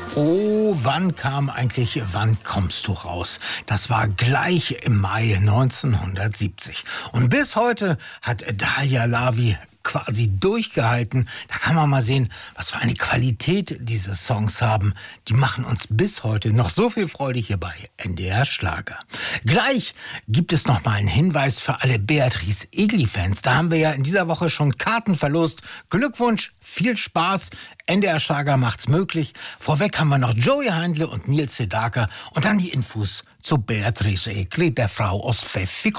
Oh, wann kommst du raus? Das war gleich im Mai 1970. Und bis heute hat Dalia Lavi quasi durchgehalten. Da kann man mal sehen, was für eine Qualität diese Songs haben. Die machen uns bis heute noch so viel Freude hier bei NDR Schlager. Gleich gibt es noch mal einen Hinweis für alle Beatrice Egli-Fans. Da haben wir ja in dieser Woche schon Karten verlost. Glückwunsch, viel Spaß. NDR Schlager macht's möglich. Vorweg haben wir noch Joey Heindle und Nils Sedaka und dann die Infos zu Beatrice Egli, der Frau aus Pfäffikon.